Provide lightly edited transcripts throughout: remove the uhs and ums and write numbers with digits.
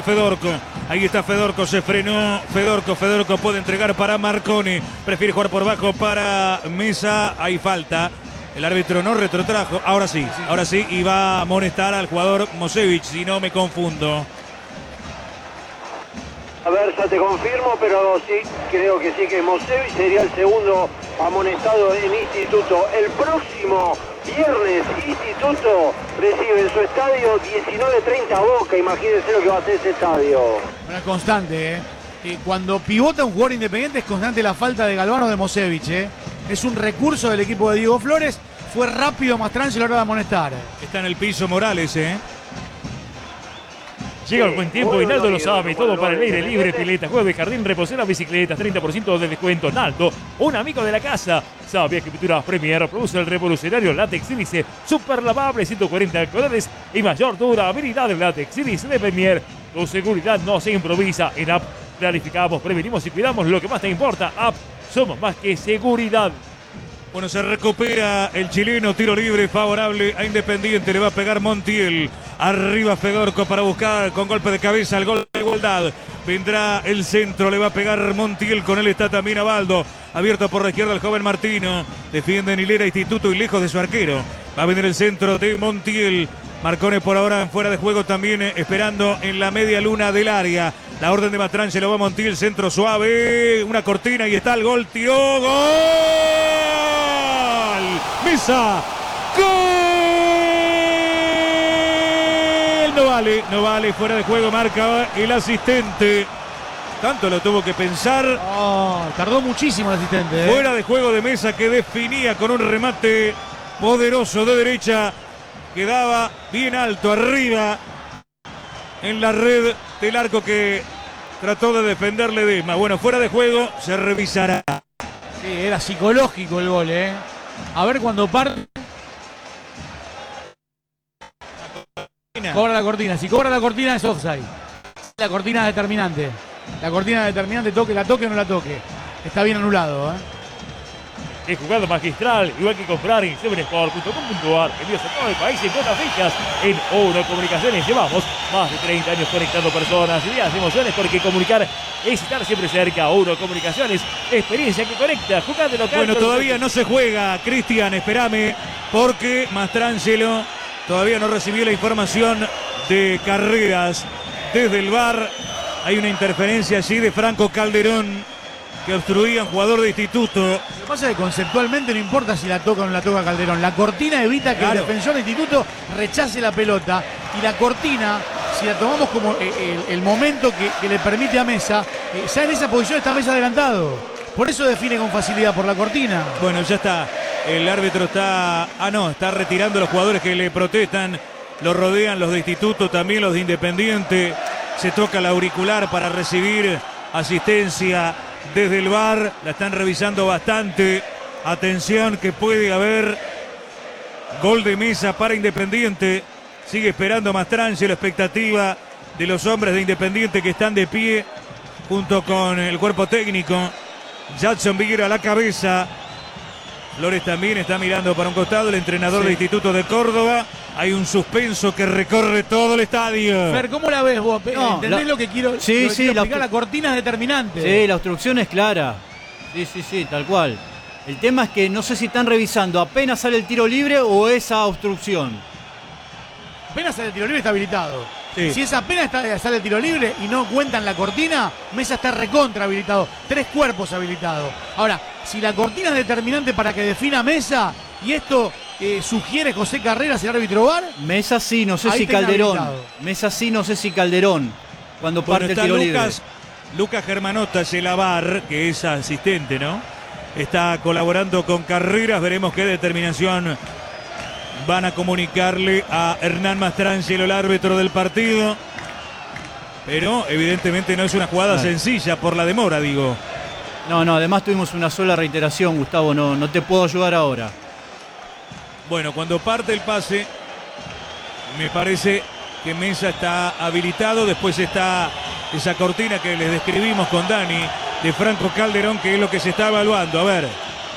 Fedorco. Ahí está Fedorco, se frenó Fedorco puede entregar para Marconi. Prefiere jugar por bajo para Mesa. Hay falta. El árbitro no retrotrajo. Ahora sí. Y va a amonestar al jugador Mosevic, si no me confundo. A ver, ya te confirmo, pero sí, creo que sí que Mosevic sería el segundo amonestado en Instituto. El próximo viernes, Instituto recibe en su estadio 19:30 Boca. Imagínense lo que va a hacer ese estadio. Una constante, cuando pivota un jugador independiente es constante la falta de Galván o de Mosevic, Es un recurso del equipo de Diego Flores. Fue rápido Mastrangelo a la hora de amonestar. Está en el piso Morales, Llega el buen tiempo y Naldo lo sabe. Todo para el aire libre, pileta, juego de jardín, reposera, bicicletas, 30% de descuento. Naldo, un amigo de la casa. Sabia que Pinturas Premier produce el revolucionario látex sílice super lavable, 140 colores y mayor durabilidad del látex sílice de Premier. Tu seguridad no se improvisa. En App planificamos, prevenimos y cuidamos lo que más te importa. App, somos más que seguridad. Bueno, se recupera el chileno, tiro libre favorable a Independiente, le va a pegar Montiel, arriba Fedorco para buscar con golpe de cabeza el gol de igualdad, vendrá el centro, le va a pegar Montiel, con él está también Abaldo, abierto por la izquierda el joven Martino, defiende en hilera Instituto y lejos de su arquero, va a venir el centro de Montiel, Marcone por ahora en fuera de juego también esperando en la media luna del área. La orden de Mastrangelo, va Montiel, centro suave, una cortina y está el gol, tiró, gol. Mesa, gol. No vale, fuera de juego marca el asistente. Tanto lo tuvo que pensar. Tardó muchísimo el asistente. Fuera de juego de Mesa que definía con un remate poderoso de derecha. Quedaba bien alto arriba en la red del arco que trató de defender Ledesma. Bueno, fuera de juego, se revisará. Sí, era psicológico el gol, A ver cuando parte. Cobra la cortina. Si cobra la cortina es offside. La cortina determinante. Toque, la toque o no la toque. Está bien anulado, Es jugada magistral, igual que comprar en 7sport.com.ar. Envíos a todo el país en cuotas fijas. En Uno Comunicaciones llevamos más de 30 años conectando personas, ideas, emociones, porque comunicar es estar siempre cerca. Uno Comunicaciones, experiencia que conecta. Jugando local. Bueno, todavía no se juega, Cristian, espérame, porque Mastrangelo todavía no recibió la información de Carreras desde el VAR. Hay una interferencia allí de Franco Calderón, que obstruía un jugador de Instituto. Lo que pasa es que conceptualmente no importa si la toca o no la toca Calderón. La cortina evita que el defensor de Instituto rechace la pelota. Y la cortina, si la tomamos como el momento que le permite a Mesa, ya en esa posición está Mesa adelantado. Por eso define con facilidad por la cortina. Bueno, ya está. El árbitro está... está retirando a los jugadores que le protestan. Lo rodean los de Instituto, también los de Independiente. Se toca el auricular para recibir asistencia desde el VAR. La están revisando bastante. Atención que puede haber gol de Mesa para Independiente. Sigue esperando Mastrangelo, expectativa de los hombres de Independiente que están de pie junto con el cuerpo técnico. Jackson Viguera a la cabeza. Flores también está mirando para un costado, el entrenador de Instituto de Córdoba. Hay un suspenso que recorre todo el estadio. Fer, ¿cómo la ves vos? ¿Entendés lo que quiero explicar? La cortina es determinante. Sí, la obstrucción es clara. Sí, tal cual. El tema es que no sé si están revisando apenas sale el tiro libre o esa obstrucción. Apenas sale el tiro libre está habilitado. Sí. Si es apenas sale el tiro libre y no cuentan la cortina, Mesa está recontra habilitado. 3 cuerpos habilitados. Ahora, si la cortina es determinante para que defina Mesa, y esto sugiere José Carreras, el árbitro VAR. Mesa sí, no sé si Calderón. Mesa sí, no sé si Calderón. Cuando parte el tiro libre. Lucas Germanota es el VAR, que es asistente, ¿no? Está colaborando con Carreras. Veremos qué determinación van a comunicarle a Hernán Mastrangelo, el árbitro del partido. Pero evidentemente no es una jugada sencilla por la demora, digo. No, además tuvimos una sola reiteración, Gustavo, no te puedo ayudar ahora. Bueno, cuando parte el pase, me parece que Mesa está habilitado. Después está esa cortina que les describimos con Dani, de Franco Calderón, que es lo que se está evaluando. A ver.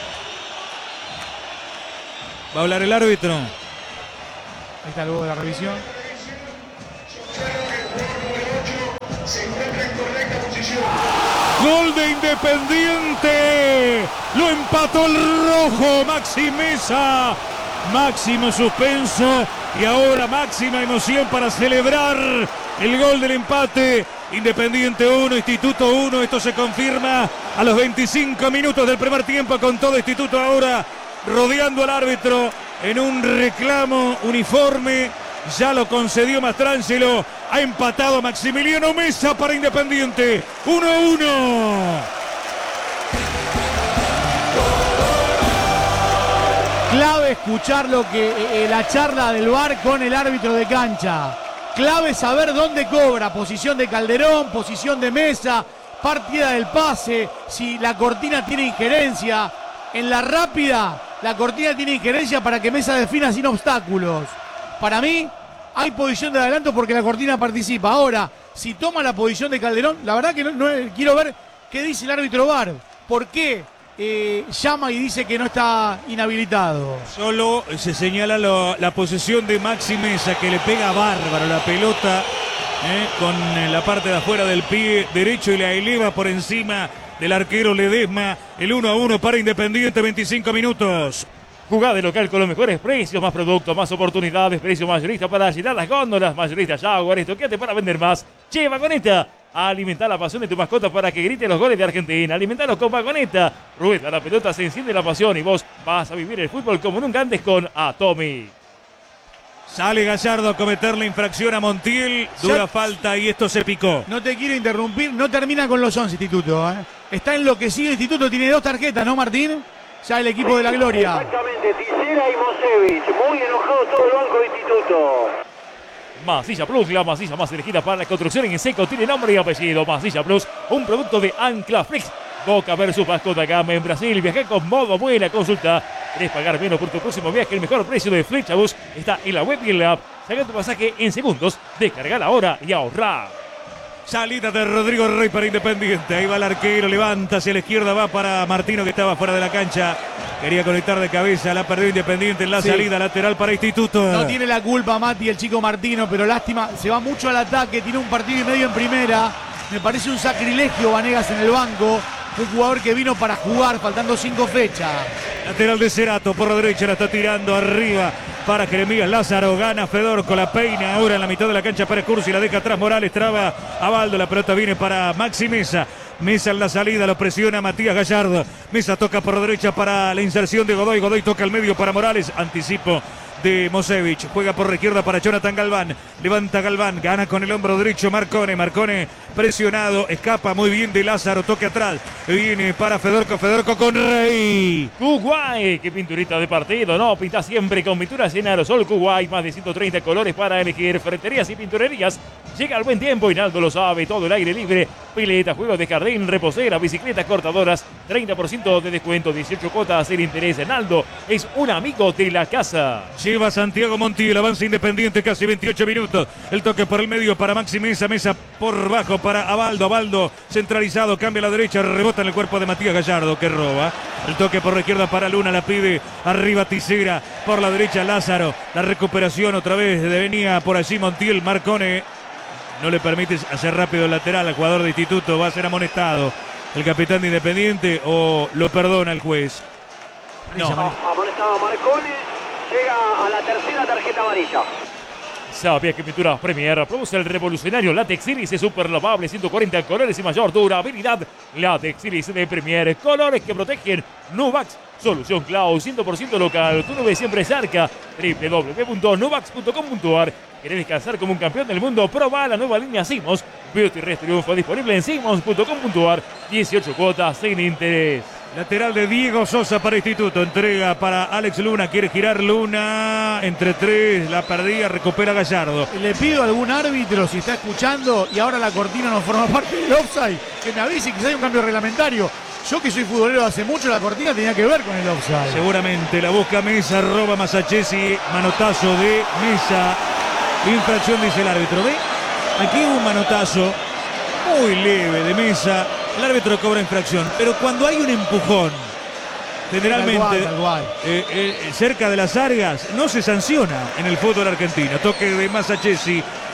¿Va a hablar el árbitro? Ahí está luego de la revisión. Gol de Independiente. Lo empató el rojo Maxi Mesa. Máximo suspenso y ahora máxima emoción para celebrar el gol del empate. Independiente 1, Instituto 1. Esto se confirma a los 25 minutos del primer tiempo, con todo Instituto ahora rodeando al árbitro en un reclamo uniforme. Ya lo concedió Mastrangelo. Ha empatado Maximiliano Mesa para Independiente. 1-1. Clave escuchar lo que la charla del VAR con el árbitro de cancha. Clave saber dónde cobra. Posición de Calderón, posición de Mesa, partida del pase, si la cortina tiene injerencia. En la rápida, la cortina tiene injerencia para que Mesa defina sin obstáculos. Para mí, hay posición de adelanto porque la cortina participa. Ahora, si toma la posición de Calderón, la verdad que no quiero ver qué dice el árbitro VAR. ¿Por qué llama y dice que no está inhabilitado? Solo se señala la posesión de Maxi Mesa, que le pega bárbaro la pelota con la parte de afuera del pie derecho y la eleva por encima del arquero Ledesma. El 1-1 para Independiente, 25 minutos. Jugá de local con los mejores precios, más productos, más oportunidades, precio mayorista para llenar las góndolas, mayorista Jaguar, estoqueate para vender más. Che, Vagoneta, alimentar la pasión de tu mascota para que grite los goles de Argentina. Alimentarlos con Vagoneta. Rueda la pelota, se enciende la pasión y vos vas a vivir el fútbol como nunca antes con Atomy. Sale Gallardo a cometer la infracción a Montiel. Dura falta y esto se picó. No te quiero interrumpir, no termina con los 11 Instituto. Está enloquecido Instituto, tiene 2 tarjetas, ¿no, Martín? Ya el equipo de la gloria. Exactamente, Tisera y Mosevich. Muy enojado todo el banco de Instituto. Masilla Plus, la masilla más elegida para la construcción en seco, tiene nombre y apellido. Masilla Plus, un producto de Ancla Flex. Boca versus Vasco da Gama en Brasil. Viaja con modo buena consulta. ¿Querés pagar menos por tu próximo viaje? El mejor precio de Flechabus está en la web y en la app. Saca tu pasaje en segundos. Descarga ahora y ahorra. Salida de Rodrigo Rey para Independiente. Ahí va el arquero, levanta hacia la izquierda, va para Martino, que estaba fuera de la cancha. Quería conectar de cabeza, la perdió Independiente en la salida lateral para Instituto. No tiene la culpa Mati, el chico Martino, pero lástima, se va mucho al ataque, tiene un partido y medio en primera. Me parece un sacrilegio Vanegas en el banco. Un jugador que vino para jugar, faltando 5 fechas. Lateral de Cerato, por la derecha la está tirando arriba para Jeremías Lázaro. Gana Fedor con la peina ahora en la mitad de la cancha para Cursi. La deja atrás Morales, traba a Baldo. La pelota viene para Maxi Mesa. Mesa en la salida, lo presiona Matías Gallardo. Mesa toca por la derecha para la inserción de Godoy. Godoy toca al medio para Morales. Anticipo de Mosevich. Juega por la izquierda para Jonathan Galván. Levanta Galván, gana con el hombro derecho Marcone. Marcone presionado, escapa muy bien de Lázaro. Toque atrás. Viene para Fedorco. Fedorco con Rey. Kuwait, qué pinturita de partido, ¿no? Pinta siempre con pinturas en aerosol Kuwait. Más de 130 colores para elegir. Ferreterías y pinturerías. Llega el buen tiempo y Naldo lo sabe. Todo el aire libre. Pileta, juegos de jardín, reposera, bicicletas cortadoras. 30% de descuento, 18 cuotas sin interés. Naldo es un amigo de la casa. Lleva Santiago Montiel, avanza Independiente, casi 28 minutos. El toque por el medio para Maxi Mesa. Mesa por bajo para Abaldo. Abaldo centralizado, cambia a la derecha, rebota en el cuerpo de Matías Gallardo, que roba. El toque por la izquierda para Luna, la pide arriba Tisera. Por la derecha Lázaro. La recuperación otra vez venía por allí Montiel. Marcone no le permite hacer rápido el lateral al jugador de Instituto. Va a ser amonestado el capitán de Independiente o lo perdona el juez. No. Amonestado a Marcone. Llega a la tercera tarjeta amarilla. ¿Sabías que Pinturas Premier produce el revolucionario Latex Iris super lavable, 140 colores y mayor durabilidad? Latex Iris de Premier, colores que protegen. Nuvax, solución cloud 100% local. Tu nube siempre cerca. www.nuvax.com.ar. ¿Querés descansar como un campeón del mundo? Proba la nueva línea Simos. Beauty Rest Triunfo disponible en simons.com.ar. 18 cuotas sin interés. Lateral de Diego Sosa para Instituto. Entrega para Alex Luna. Quiere girar Luna. Entre 3. La perdía. Recupera Gallardo. Le pido a algún árbitro, si está escuchando y ahora la cortina no forma parte del offside, que me avise que hay un cambio reglamentario. Yo que soy futbolero hace mucho, la cortina tenía que ver con el offside. Seguramente la busca Mesa. Roba Masachesi. Manotazo de Mesa. Infracción, dice el árbitro. ¿Ve? Aquí hubo un manotazo muy leve de Mesa. El árbitro cobra infracción, pero cuando hay un empujón, generalmente tal cual. Cerca de las argas, no se sanciona en el fútbol argentino. Toque de Masachesi,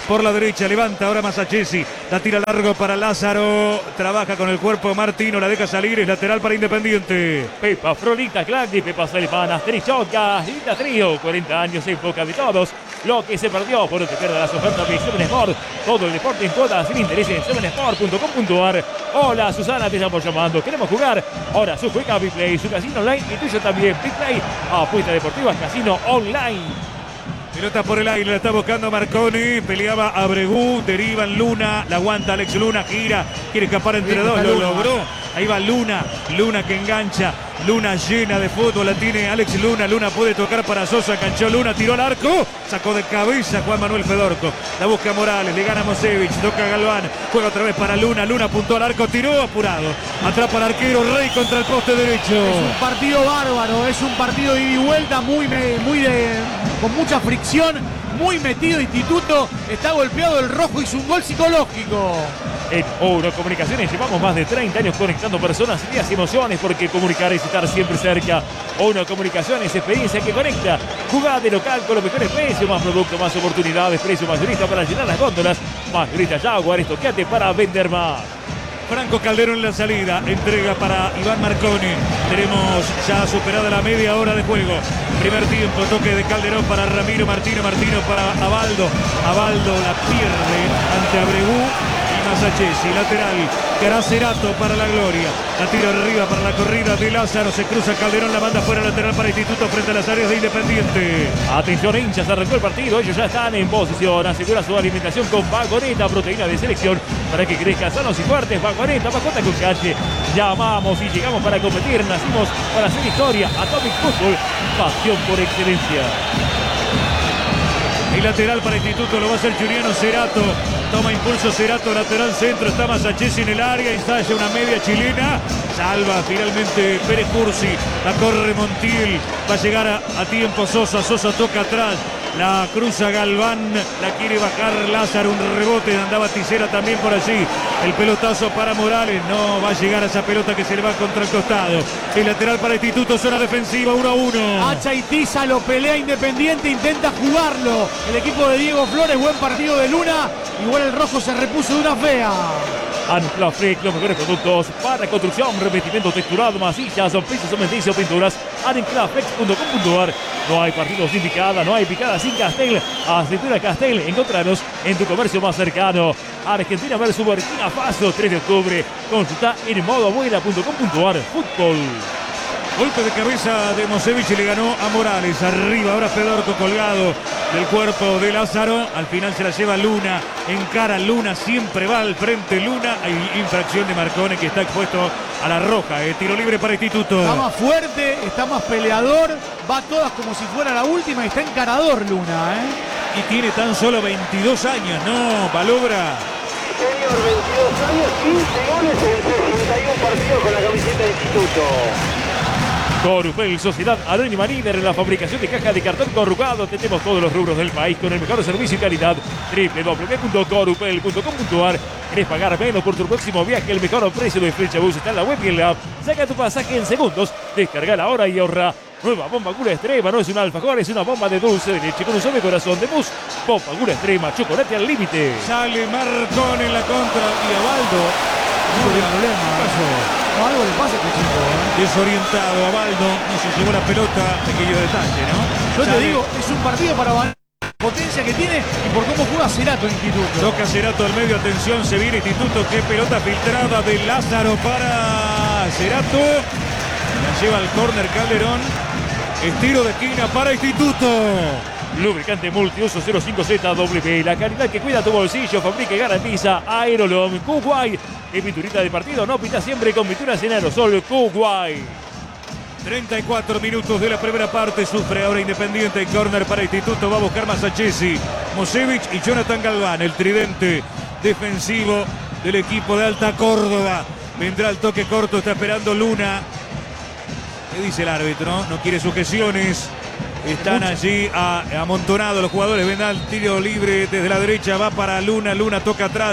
por la derecha, levanta ahora Masachesi, la tira largo para Lázaro, trabaja con el cuerpo Martino, la deja salir, es lateral para Independiente. Pepa, Frolita, Clandi, Pepa Salipanas, Trichoca, Linda Trío, 40 años en boca de todos. Lo que se perdió por no te pierdas las ofertas de 7 Sport. Todo el deporte en cuotas sin interés en 7sport.com.ar. Hola Susana, te estamos llamando. Queremos jugar. Ahora su juega Biplay, su casino online y tuyo también. Biplay, apuesta deportiva, casino online. Pelota por el aire, la está buscando Marconi, peleaba Abregu, derivan Luna, la aguanta Alex Luna, gira, quiere escapar entre dos, lo logró. Ahí va Luna, Luna que engancha, Luna llena de fútbol, la tiene Alex Luna, Luna puede tocar para Sosa, enganchó Luna, tiró al arco, sacó de cabeza Juan Manuel Fedorco, la busca Morales, le gana Mosevich, toca Galván, juega otra vez para Luna, Luna apuntó al arco, tiró apurado, atrapa al arquero, Rey contra el poste derecho. Es un partido bárbaro, es un partido de ida y vuelta, con mucha fricción, muy metido Instituto, está golpeado el rojo, hizo un gol psicológico. En Oro Comunicaciones llevamos más de 30 años conectando personas, ideas y emociones, porque comunicar es estar siempre cerca. Oro Comunicaciones, experiencia que conecta. Jugada de local con los mejores precios, más productos, más oportunidades, precio mayorista para llenar las góndolas. Mayorista Jaguar, estoqueate para vender más. Franco Calderón en la salida, entrega para Iván Marconi. Tenemos ya superada la media hora de juego. Primer tiempo, toque de Calderón para Ramiro Martino, Martino para Abaldo. Abaldo la pierde ante Abregu. Masachesi, lateral, Caracerato para la gloria, la tira arriba para la corrida de Lázaro, se cruza Calderón, la manda fuera lateral para Instituto frente a las áreas de Independiente. Atención hinchas, arrancó el partido, ellos ya están en posición, asegura su alimentación con Vagoneta, proteína de selección, para que crezcan sanos y fuertes. Vagoneta, mascota con calle, llamamos y llegamos para competir, nacimos para hacer historia. Atomic Fútbol, pasión por excelencia. El lateral para Instituto lo va a hacer Juliano Cerato. Toma impulso Cerato, lateral centro. Está Masachesi en el área. Ensaya una media chilena. Salva finalmente Pérez Cursi. La corre Montiel. Va a llegar a tiempo Sosa. Sosa toca atrás. La cruza Galván. La quiere bajar Lázaro. Un rebote. Andaba Tisera también por allí. El pelotazo para Morales. No va a llegar a esa pelota que se le va contra el costado. El lateral para Instituto. Zona defensiva. 1-1. Hacha y Tiza lo pelea Independiente. Intenta jugarlo. El equipo de Diego Flores. Buen partido de Luna. Igual el rojo se repuso de una fea. Anclaflex, los mejores productos para construcción, revestimiento texturado, masillas, pisos cementicios, pinturas. Anclaflex.com.ar. No hay partido sin picada, no hay picada sin Castel. Aceituna Castel, encontranos en tu comercio más cercano. Argentina versus Burkina Faso, 3 de octubre. Consulta en modoabuela.com.ar. Fútbol. Golpe de cabeza de Mosevich y le ganó a Morales. Arriba ahora Fedorco colgado del cuerpo de Lázaro. Al final se la lleva Luna. Encara Luna, siempre va al frente Luna. Hay infracción de Marconi que está expuesto a la roja. Tiro libre para Instituto. Está más fuerte, está más peleador. Va todas como si fuera la última y está encarador Luna. Y tiene tan solo 22 años, ¿no, Palobra? Señor, 22 años, 15 goles en 61 partidos con la camiseta de Instituto. Corupel, Sociedad Anónima líder en la fabricación de cajas de cartón corrugado. Tenemos todos los rubros del país con el mejor servicio y calidad. www.corupel.com.ar. ¿Querés pagar menos por tu próximo viaje? El mejor precio de Flechabús está en la web y en la app. Saca tu pasaje en segundos. Descarga la hora y ahorra. Nueva bomba Gula Extrema, no es un alfajor, es una bomba de dulce de leche con un suave corazón de mousse. Bomba Gula Extrema, chocolate al límite. Sale Marconi en la contra y Abaldo. No tiene problema. No, algo le pasa a este chico. Desorientado, Abaldo. No se llevó la pelota. Pequeño detalle, ¿no? Yo te digo, es un partido para la potencia que tiene y por cómo juega Cerato en Instituto. Toca Cerato al medio, atención, se viene Instituto. Qué pelota filtrada de Lázaro para Cerato. La lleva al córner Calderón. Estiro de esquina para Instituto. Lubricante multiuso 05ZW. La calidad que cuida tu bolsillo. Fabrica y garantiza Aerolom. Kuwait. En pinturita de partido no pinta siempre con pinturas en aerosol. Kuwait. 34 minutos de la primera parte. Sufre ahora Independiente. En córner para Instituto. Va a buscar Masachesi, Mosevich y Jonathan Galván. El tridente defensivo del equipo de Alta Córdoba. Vendrá el toque corto. Está esperando Luna. ¿Qué dice el árbitro? No quiere sujeciones. Están allí amontonados los jugadores. Vendrá el tiro libre desde la derecha. Va para Luna. Luna toca atrás.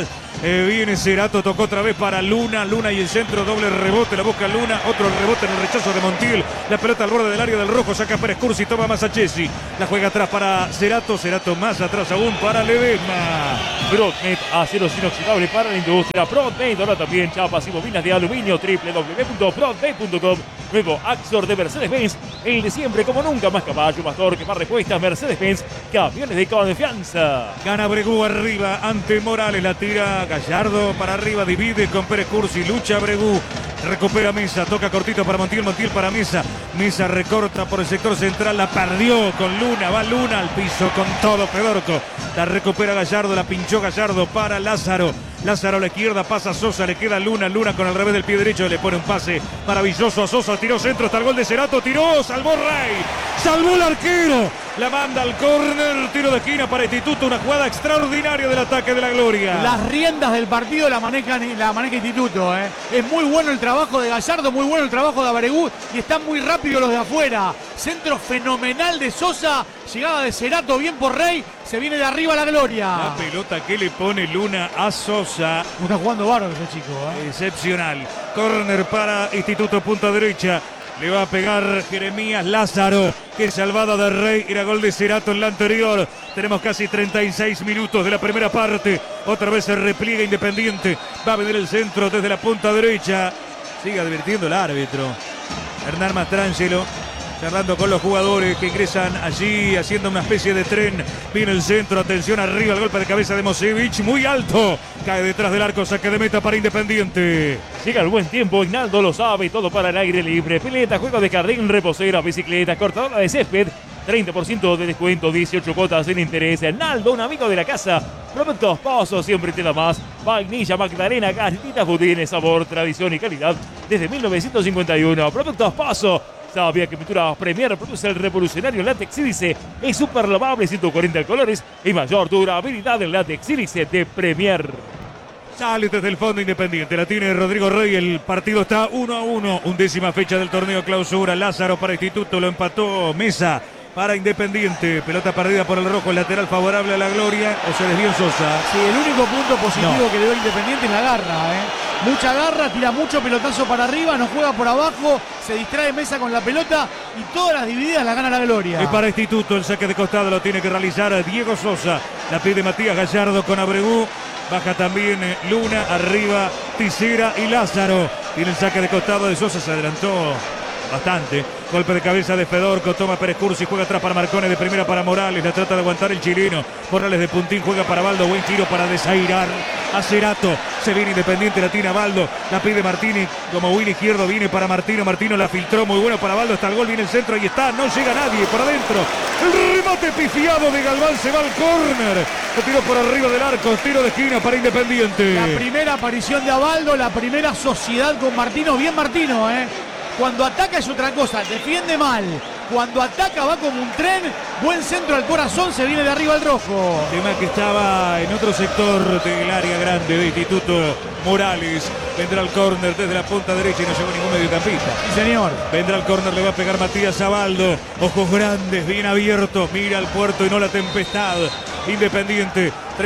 Viene Cerato, tocó otra vez para Luna. Luna y el centro, doble rebote, la busca Luna. Otro rebote en el rechazo de Montiel. La pelota al borde del área del rojo, saca Pérez Cursi, toma más a Chesi. La juega atrás para Cerato, Cerato más atrás aún para Ledesma. Broadnet, acero inoxidable para la industria. Broadnet, ahora también chapas y bobinas de aluminio. www.broadnet.com. Nuevo Axor de Mercedes-Benz. El de siempre, como nunca, más caballo, más torque, más respuesta. Mercedes-Benz, campeones de confianza. Gana Bregú arriba ante Morales, la tira Gallardo para arriba, divide con Pérez Cursi, lucha Bregú, recupera Mesa, toca cortito para Montiel, Montiel para Mesa, Mesa recorta por el sector central, la perdió con Luna, va Luna al piso con todo Fedorco, la recupera Gallardo, la pinchó Gallardo para Lázaro. Lázaro a la izquierda, pasa a Sosa, le queda Luna, Luna con el revés del pie derecho, le pone un pase maravilloso a Sosa, tiró centro hasta el gol de Cerato, tiró, salvó Rey, salvó el arquero, la manda al córner, tiro de esquina para Instituto, una jugada extraordinaria del ataque de la Gloria. Las riendas del partido la maneja Instituto, ¿eh? Es muy bueno el trabajo de Gallardo, muy bueno el trabajo de Abaregú y están muy rápidos los de afuera. Centro fenomenal de Sosa, llegada de Cerato, bien por Rey, se viene de arriba la Gloria. La pelota que le pone Luna a Sosa. No está jugando bárbaro ese chico, ¿eh? Excepcional. Córner para Instituto, punta derecha. Le va a pegar Jeremías Lázaro. Qué salvada de Rey. Era gol de Cerato en la anterior. Tenemos casi 36 minutos de la primera parte. Otra vez se repliega Independiente. Va a venir el centro desde la punta derecha. Sigue advirtiendo el árbitro. Hernán Mastrangelo. Charlando con los jugadores que ingresan allí, haciendo una especie de tren. Viene el centro, atención arriba, el golpe de cabeza de Mosevich, muy alto. Cae detrás del arco, saque de meta para Independiente. Llega el buen tiempo, Ignaldo lo sabe, todo para el aire libre. Pileta, juego de jardín, reposera, bicicleta, cortadora de césped. 30% de descuento, 18 cuotas sin interés. Naldo, un amigo de la casa. Productos Pozo, siempre te da más. Vainilla, Magdalena, galletitas, budines, sabor, tradición y calidad desde 1951. Productos Pozo. ¿Sabía que Pinturas Premier produce el revolucionario látex sílice? Es súper lavable, 140 colores y mayor durabilidad del látex sílice de Premier. Sale desde el fondo Independiente, la tiene Rodrigo Rey, el partido está 1-1, 11ª fecha del torneo clausura. Lázaro para Instituto, lo empató Mesa para Independiente, pelota perdida por el rojo, el lateral favorable a la Gloria, o se desvió en Sosa. Sí, el único punto positivo que le dio Independiente es la garra, ¿eh? Mucha garra, tira mucho pelotazo para arriba, no juega por abajo, se distrae Mesa con la pelota y todas las divididas la gana la Gloria. Es para Instituto, el saque de costado lo tiene que realizar Diego Sosa, la pide Matías Gallardo con Abregu. Baja también Luna, arriba Tisera y Lázaro. Tiene el saque de costado de Sosa, se adelantó bastante. Golpe de cabeza de Fedorco, toma Pérez Cursi, juega atrás para Marcone, de primera para Morales, la trata de aguantar el chileno. Morales de puntín, juega para Baldo, buen tiro para desairar a Cerato. Se viene Independiente, la tiene a Baldo, la pide Martini, como win izquierdo, viene para Martino, Martino la filtró, muy bueno para Baldo, hasta el gol, viene el centro, ahí está, no llega nadie, por adentro. El remate pifiado de Galván, se va al córner. Lo tiró por arriba del arco, tiro de esquina para Independiente. La primera aparición de Abaldo, la primera sociedad con Martino, bien Martino, ¿eh? Cuando ataca es otra cosa, defiende mal. Cuando ataca va como un tren, buen centro al corazón, se viene de arriba el rojo. Tema que estaba en otro sector del área grande de Instituto. Morales vendrá al córner desde la punta derecha y no llegó ningún mediocampista. Sí, señor. Vendrá al córner, le va a pegar Matías Abaldo. Ojos grandes, bien abiertos, mira al puerto y no la tempestad. Independiente,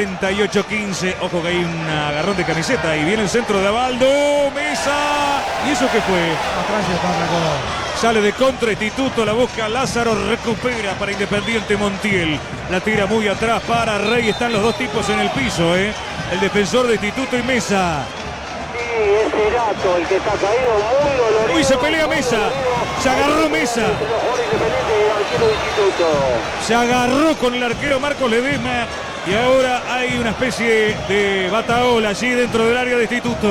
38-15. Ojo que hay un agarrón de camiseta y viene el centro de Abaldo. Mesa. ¿Y eso qué fue? Sale de contra Instituto, la busca Lázaro, recupera para Independiente Montiel. La tira muy atrás para Rey, están los dos tipos en el piso, ¿eh? El defensor de Instituto y Mesa. Sí, es Cerato el que está caído, muy dolorido. Uy, se pelea Mesa, se agarró Mesa. Se agarró con el arquero Marcos Ledesma y ahora hay una especie de bataola allí dentro del área de Instituto.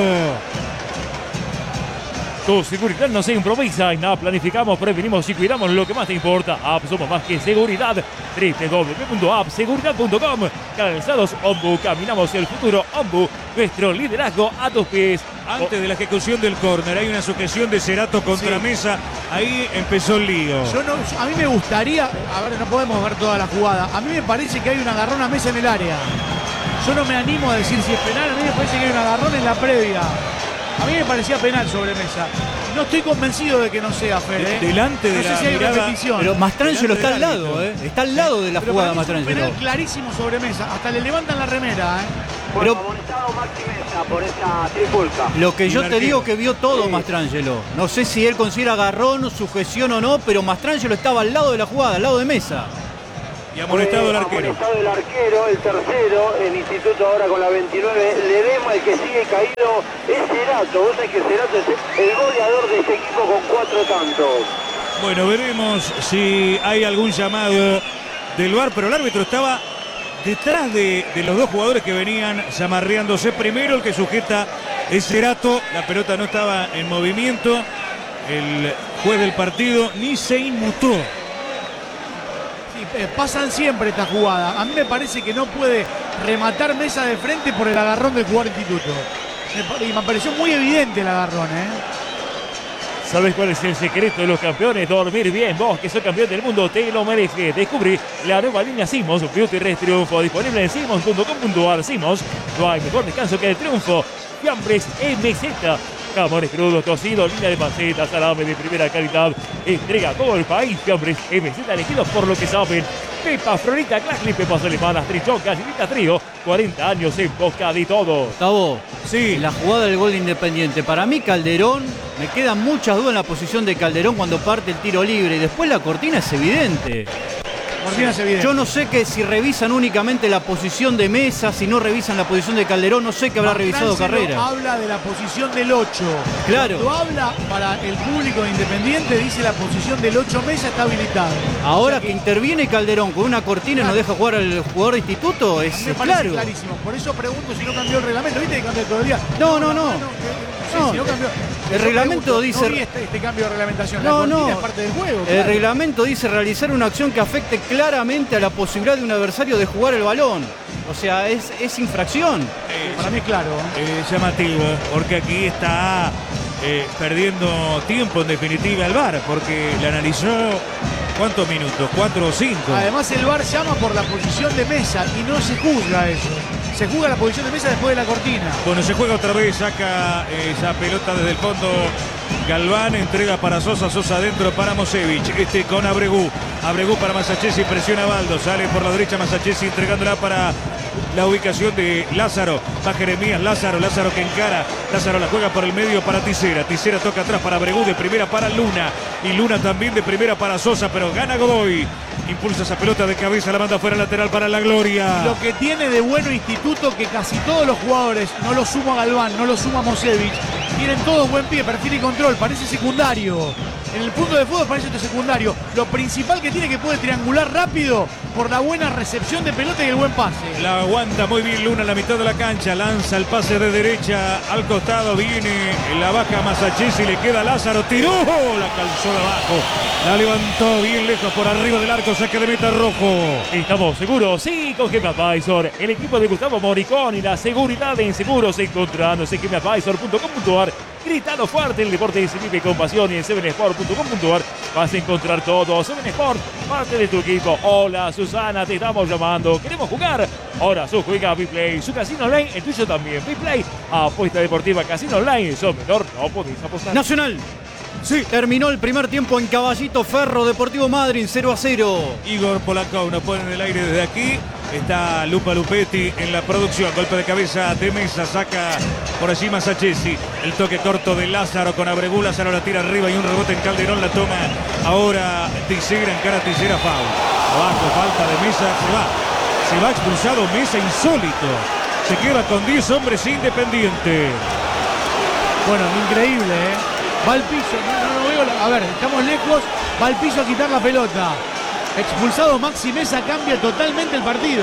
Tu seguridad no se improvisa, en App planificamos, prevenimos y cuidamos lo que más te importa. App somos más que seguridad. www.appseguridad.com. Calzados Ombu, caminamos el futuro. Ombu, nuestro liderazgo a tus pies. Antes de la ejecución del córner hay una sujeción de Cerato contra Mesa. Ahí empezó el lío. A mí me gustaría, a ver, no podemos ver toda la jugada. A mí me parece que hay un agarrón a Mesa en el área. Yo no me animo a decir si es penal, a mí me parece que hay un agarrón en la previa. A mí me parecía penal sobre Mesa. No estoy convencido de que no sea, Fer, ¿eh? Delante de no sé la si hay mirada, repetición. Pero Mastrangelo está al lado, ¿eh? Está al lado de la Pero jugada para mí es un Mastrangelo. penal clarísimo sobre Mesa. Hasta le levantan la remera, ¿eh? Bueno, amonestado Maxi Mesa por esa trifulca. Lo que Y yo el te arquero. digo que vio todo Sí. Mastrangelo. No sé si él considera agarrón, sujeción o no, pero Mastrangelo estaba al lado de la jugada, al lado de Mesa. Y amonestado el arquero. Amonestado el arquero, el tercero, el instituto ahora con la 29. Ledesma, el que sigue caído es Cerato. Vos sabés que Cerato es el goleador de este equipo con 4 tantos. Bueno, veremos si hay algún llamado del VAR, pero el árbitro estaba detrás de los dos jugadores que venían zamarreándose. Primero el que sujeta es Cerato, la pelota no estaba en movimiento, el juez del partido ni se inmutó. Sí, pasan siempre esta jugada. A mí me parece que no puede rematar Mesa de frente por el agarrón del jugador instituto. Y me pareció muy evidente el agarrón, ¿Sabes cuál es el secreto de los campeones? Dormir bien. Vos, que sos campeón del mundo, te lo mereces. Descubrí la nueva línea Simos, Beauty Rest Triunfo, disponible en simos.com.ar. Simos, no hay mejor descanso que el triunfo. Fiambres MZ, jamones crudos, cocidos, línea de panceta, salame de primera calidad. Entrega a todo el país. Fiambres MZ, elegidos por lo que saben. Pepa, Florita, Clackley, pepas alemanas, trichón, gallinita trío. 40 años en boca de todo. Gustavo, Sí, la jugada del gol de Independiente. Para mí Calderón, me quedan muchas dudas en la posición de Calderón cuando parte el tiro libre. Y después la cortina es evidente. Cortina es evidente. Yo no sé que si revisan únicamente la posición de Mesa, si no revisan la posición de Calderón, no sé qué habrá revisado Mastrangelo Carrera. habla de la posición del 8. Claro. Cuando habla para el público de Independiente, dice la posición del 8 Mesa está habilitada. Ahora O sea que interviene Calderón con una cortina y no deja jugar al jugador de instituto, a mí es me parece claro. clarísimo. Por eso pregunto si no cambió el reglamento. ¿Viste que cambia todo el día? No. No, si no cambió. El Yo reglamento pregunto, dice- No vi este cambio de reglamentación. No, La cortina no. es parte del juego. El claro. reglamento dice realizar una acción que afecte claramente a la posibilidad de un adversario de jugar el balón. O sea, es infracción. Para mí es claro. llamativo, porque aquí está perdiendo tiempo en definitiva el VAR, porque le analizó ¿cuántos minutos? 4 o 5. Además el VAR llama por la posición de Mesa y no se juzga eso. Se juzga la posición de Mesa después de la cortina. Bueno, se juega otra vez, saca esa pelota desde el fondo Galván, entrega para Sosa, Sosa adentro para Mosevich, con Abregu para Masachesi, presiona a Baldo, sale por la derecha Masachesi entregándola para la ubicación de Lázaro, va Jeremías, Lázaro que encara, Lázaro la juega por el medio para Tisera toca atrás para Abregu, de primera para Luna, y Luna también de primera para Sosa, pero gana Godoy, impulsa esa pelota de cabeza, la manda fuera lateral para la Gloria. Lo que tiene de bueno Instituto que casi todos los jugadores, no lo suma Galván, no lo suma Mosevich, tienen todo buen pie, perfil y control, parece secundario. En el punto de fútbol parece esto secundario. Lo principal que tiene que puede triangular rápido por la buena recepción de pelota y el buen pase. La aguanta muy bien Luna en la mitad de la cancha, lanza el pase de derecha al costado, viene en la baja Masachesi, le queda Lázaro, tiró, la calzó de abajo, la levantó bien lejos por arriba del arco, saque de meta rojo. ¿Estamos seguros? Sí, con GM Advisor, el equipo de Gustavo Moricón y la seguridad en seguros encontrándose en gmadvisor.com.ar. Gritando fuerte, el deporte se vive con pasión y en 7sport.com.ar vas a encontrar todo. 7sport, parte de tu equipo. Hola Susana, te estamos llamando. Queremos jugar. Ahora su juega Biplay, su casino online, el tuyo también. Biplay, apuesta deportiva, casino online. Sos menor, no podéis apostar. Nacional. Sí, terminó el primer tiempo en Caballito Ferro, Deportivo Madryn 0-0. Igor Polakov nos pone en el aire desde aquí. Está Lupa Lupetti en la producción. Golpe de cabeza de Mesa. Saca por allí Masachesi. El toque corto de Lázaro con Abregu. Lázaro la tira arriba y un rebote en Calderón. La toma ahora Tisera. Encara Tisera. Foul. Abajo, falta de Mesa. Se va expulsado Mesa, insólito. Se queda con 10 hombres Independiente. Bueno, increíble, Va al piso, no veo. A ver, estamos lejos. Va al piso a quitar la pelota. Expulsado Maxi Mesa, cambia totalmente el partido.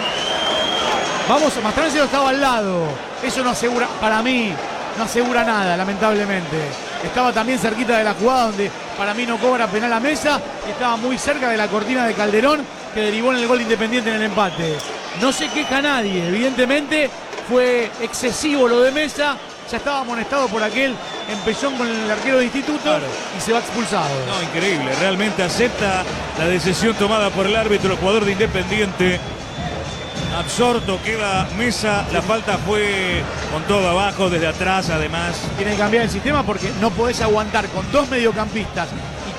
Vamos, Mastrangelo estaba al lado. Eso no asegura, para mí, no asegura nada, lamentablemente. Estaba también cerquita de la jugada donde para mí no cobra penal a Mesa. Y estaba muy cerca de la cortina de Calderón que derivó en el gol Independiente en el empate. No se queja nadie, evidentemente fue excesivo lo de Mesa. Ya estaba amonestado por aquel empezón con el arquero de Instituto, claro, y se va expulsado. No, increíble, realmente acepta la decisión tomada por el árbitro, el jugador de Independiente. Absorto queda Mesa, la falta fue con todo abajo, desde atrás además. Tiene que cambiar el sistema porque no podés aguantar con dos mediocampistas y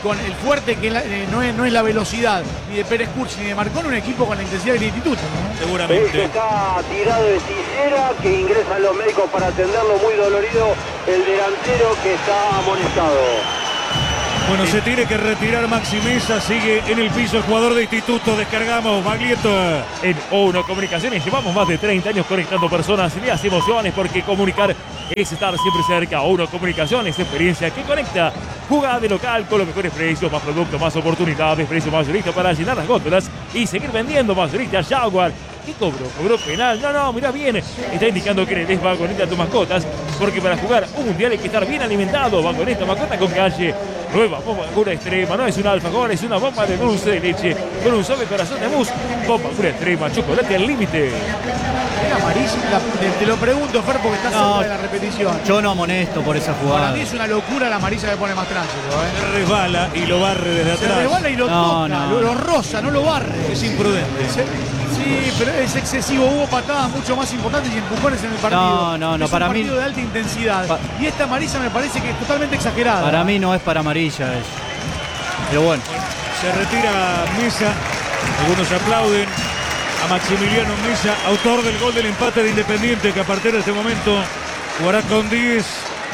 con el fuerte que no es la velocidad ni de Pérez Cursi ni de Marconi, un equipo con la intensidad del instituto, ¿no? Seguramente. Está tirado de cisera, que ingresan los médicos para atenderlo, muy dolorido el delantero que está amonestado. Bueno, se tiene que retirar Maxi Mesa, sigue en el piso el jugador de instituto, descargamos, Baglietto. En O1 Comunicaciones llevamos más de 30 años conectando personas, ideas y emociones, porque comunicar es estar siempre cerca. O1 Comunicaciones, experiencia que conecta. Jugada de local con los mejores precios, más productos, más oportunidades, precio mayorista para llenar las góndolas y seguir vendiendo mayorista Jaguar. ¿Qué cobró? ¿Cobró penal? No, mirá bien. Está indicando que le des vagoneta a tus mascotas, porque para jugar un mundial hay que estar bien alimentado. Vagoneta, mascota con calle. Nueva bomba cura extrema, no es un alfajor, es una bomba de dulce de leche con un suave corazón de mousse. Bomba cura extrema, chocolate al límite. Era amarilla, te lo pregunto, Fer, porque está cerca de la repetición. Yo no amonesto por esa jugada. Para mí es una locura la amarilla que pone más tránsito, Se resbala y lo barre desde Se atrás. resbala y lo toca, lo roza, no lo barre. Es imprudente. Sí, pero es excesivo. Hubo patadas mucho más importantes y empujones en el partido. No, es para un mí. partido de alta intensidad. Y esta amarilla me parece que es totalmente exagerada. Para mí no es para amarilla eso. Pero bueno. Se retira Mesa. Algunos aplauden a Maximiliano Mesa, autor del gol del empate de Independiente, que a partir de este momento jugará con 10.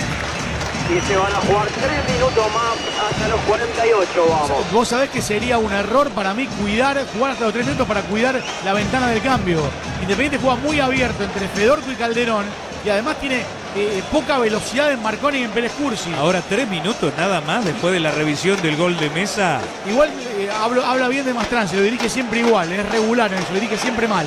Y se van a jugar 3 minutos más hasta los 48, vamos. Vos sabés que sería un error para mí jugar hasta los 3 minutos para cuidar la ventana del cambio. Independiente juega muy abierto entre Fedorco y Calderón y además tiene poca velocidad en Marconi y en Pérez Cursi. Ahora 3 minutos nada más después de la revisión del gol de Mesa. Igual habla bien de Mastrán, se lo dirige siempre igual, es regular, se lo dirige siempre mal.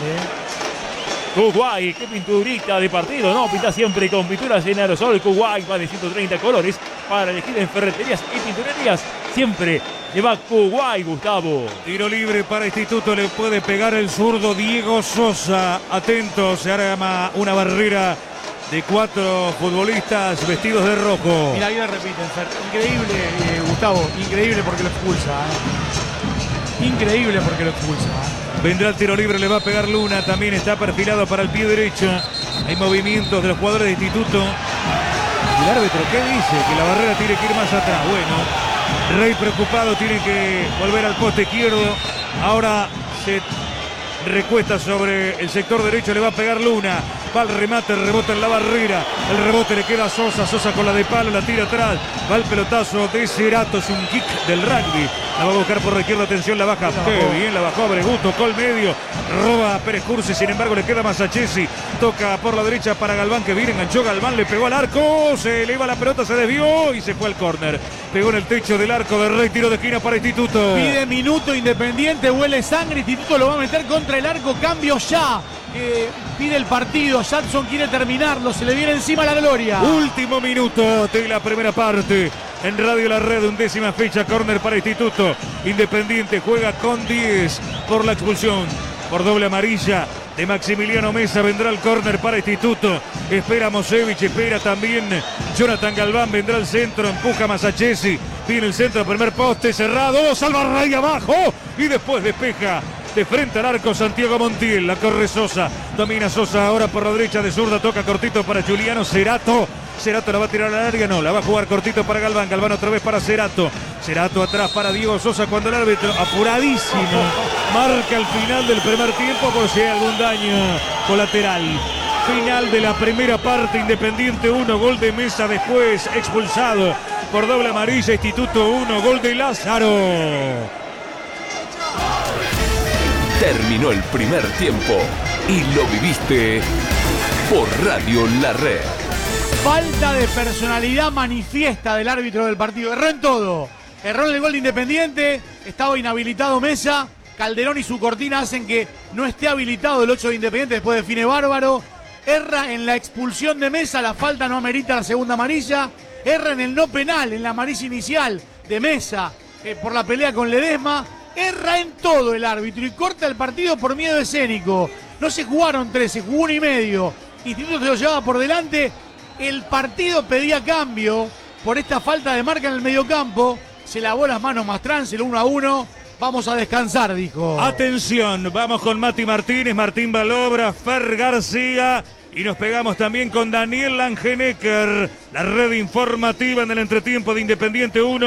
Kuwait, qué pinturita de partido, ¿no? Pinta siempre con pinturas en aerosol. Kuwait va de 130 colores para elegir en ferreterías y pinturerías. Siempre lleva Kuwait, Gustavo. Tiro libre para Instituto, le puede pegar el zurdo Diego Sosa. Atento, se arma una barrera de 4 futbolistas vestidos de rojo. Mira, ahí la repiten, Fer. Increíble, Gustavo, increíble porque lo expulsa. Increíble porque lo expulsa. Vendrá el tiro libre, le va a pegar Luna, también está perfilado para el pie derecho. Hay movimientos de los jugadores de Instituto. El árbitro, ¿qué dice? Que la barrera tiene que ir más atrás. Bueno, Rey preocupado, tiene que volver al poste izquierdo. Ahora se recuesta sobre el sector derecho, le va a pegar Luna. Va al remate, rebota en la barrera. El rebote le queda a Sosa. Sosa con la de palo, la tira atrás. Va el pelotazo de Cerato, es un kick del rugby. La va a buscar por la izquierda, atención, la baja. Qué bien, la bajó Abregú, tocó el medio. Roba a Pérez Cursi, sin embargo le queda más a Chesi. Toca por la derecha para Galván, que bien enganchó Galván, le pegó al arco. Se eleva la pelota, se desvió y se fue al córner. Pegó en el techo del arco de Rey, tiro de esquina para Instituto. Pide minuto Independiente, huele sangre, Instituto lo va a meter contra el arco, cambio ya. Pide el partido, Jadson quiere terminarlo, se le viene encima la gloria. Último minuto de la primera parte. En Radio La Red, 11ª fecha, córner para Instituto. Independiente juega con 10 por la expulsión. Por doble amarilla de Maximiliano Mesa vendrá el córner para Instituto. Espera Mosevich, espera también Jonathan Galván, vendrá el centro, empuja Masachesi. Viene el centro, primer poste cerrado, salva Rey abajo y después despeja. De frente al arco Santiago Montiel, la corre Sosa, domina Sosa ahora por la derecha de zurda, toca cortito para Juliano Cerato. Cerato la va a tirar al área, no, la va a jugar cortito para Galván, Galván otra vez para Cerato. Cerato atrás para Diego Sosa cuando el árbitro, apuradísimo, marca el final del primer tiempo por si hay algún daño colateral. Final de la primera parte, Independiente 1, gol de Mesa, después expulsado por doble amarilla, Instituto 1, gol de Lázaro. Terminó el primer tiempo y lo viviste por Radio La Red. Falta de personalidad manifiesta del árbitro del partido. Erró en todo. Erró en el gol de Independiente. Estaba inhabilitado Mesa. Calderón y su cortina hacen que no esté habilitado el 8 de Independiente. Después define bárbaro. Erra en la expulsión de Mesa. La falta no amerita la segunda amarilla. Erra en el no penal, en la amarilla inicial de Mesa por la pelea con Ledesma. Erra en todo el árbitro y corta el partido por miedo escénico. No se jugaron 3, se jugó 1,5. Instituto se lo llevaba por delante. El partido pedía cambio por esta falta de marca en el mediocampo. Se lavó las manos Mastrán, se lo 1-1. Vamos a descansar, dijo. Atención, vamos con Mati Martínez, Martín Balobra, Fer García. Y nos pegamos también con Daniel Langenecker. La red informativa en el entretiempo de Independiente 1,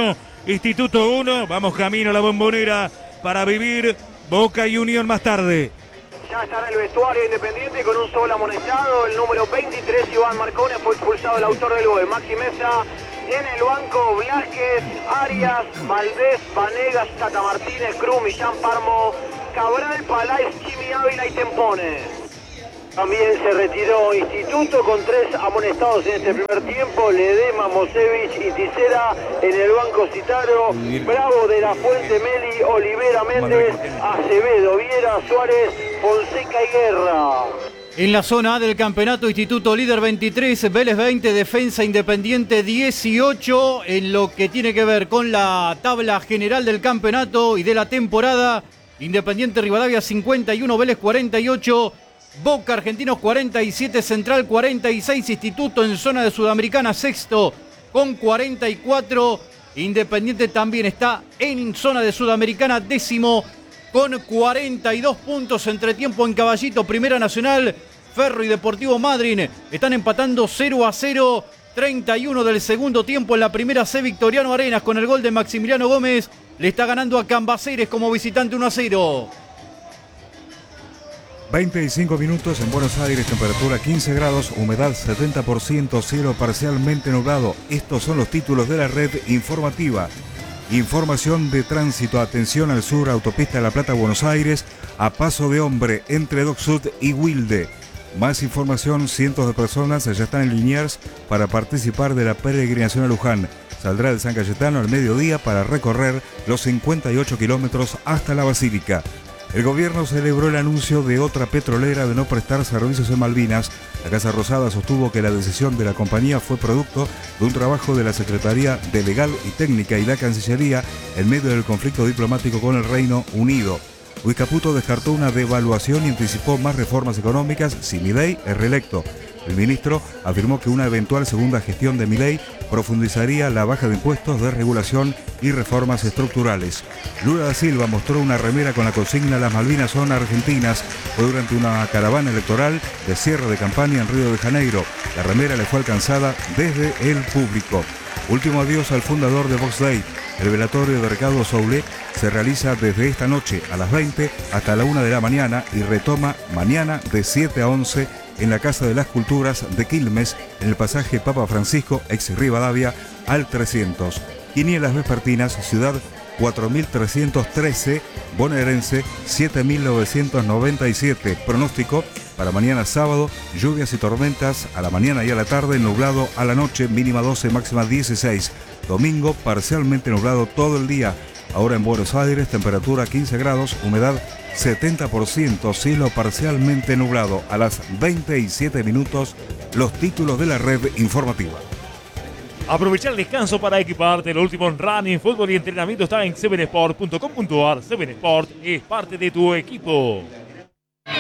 Instituto 1. Vamos camino a la Bombonera para vivir Boca y Unión más tarde. Ya está en el vestuario Independiente con un solo amonestado. El número 23, Iván Marcone, fue expulsado el autor del gol. Maxi Mesa. En el banco, Blasquez, Arias, Valdés, Vanegas, Tata Martínez, Cruz, Millán Parmo, Cabral, Palais, Chimi Ávila y Tempone. También se retiró Instituto con 3 amonestados en este primer tiempo. Ledema, Mosevich y Tisera. En el banco Citaro, Bravo, De La Fuente, Meli, Olivera, Méndez, Acevedo, Viera, Suárez, Fonseca y Guerra. En la zona A del campeonato, Instituto líder 23, Vélez 20, Defensa Independiente 18. En lo que tiene que ver con la tabla general del campeonato y de la temporada, Independiente Rivadavia 51, Vélez 48, Boca Argentinos 47, Central 46, Instituto en zona de Sudamericana sexto con 44. Independiente también está en zona de Sudamericana décimo con 42 puntos. Entre tiempo en Caballito, Primera Nacional, Ferro y Deportivo Madryn están empatando 0-0. 31 del segundo tiempo en la primera C. Victoriano Arenas con el gol de Maximiliano Gómez le está ganando a Cambaceres como visitante 1-0. 25 minutos en Buenos Aires, temperatura 15 grados, humedad 70%, cielo parcialmente nublado. Estos son los títulos de la red informativa. Información de tránsito, atención al sur, autopista de La Plata, Buenos Aires, a paso de hombre entre Dock Sud y Wilde. Más información, cientos de personas ya están en Liniers para participar de la peregrinación a Luján. Saldrá de San Cayetano al mediodía para recorrer los 58 kilómetros hasta la Basílica. El gobierno celebró el anuncio de otra petrolera de no prestar servicios en Malvinas. La Casa Rosada sostuvo que la decisión de la compañía fue producto de un trabajo de la Secretaría de Legal y Técnica y la Cancillería en medio del conflicto diplomático con el Reino Unido. Luis Caputo descartó una devaluación y anticipó más reformas económicas si Milei es reelecto. El ministro afirmó que una eventual segunda gestión de Milei profundizaría la baja de impuestos, desregulación y reformas estructurales. Lula da Silva mostró una remera con la consigna "Las Malvinas son argentinas". Fue durante una caravana electoral de cierre de campaña en Río de Janeiro. La remera le fue alcanzada desde el público. Último adiós al fundador de Vox Day. El velatorio de Ricardo Soule se realiza desde esta noche a las 20 hasta la 1 de la mañana y retoma mañana de 7 a 11 en la Casa de las Culturas de Quilmes, en el pasaje Papa Francisco, ex Rivadavia, al 300. Quinielas vespertinas, Ciudad 4313, Bonaerense 7997. Pronóstico para mañana sábado, lluvias y tormentas a la mañana y a la tarde, nublado a la noche, mínima 12, máxima 16. Domingo, parcialmente nublado todo el día. Ahora en Buenos Aires, temperatura 15 grados, humedad 70%, cielo parcialmente nublado. A las 27 minutos, los títulos de la red informativa. Aprovecha el descanso para equiparte. Lo último en running, fútbol y entrenamiento está en 7sport.com.ar. 7sport es parte de tu equipo.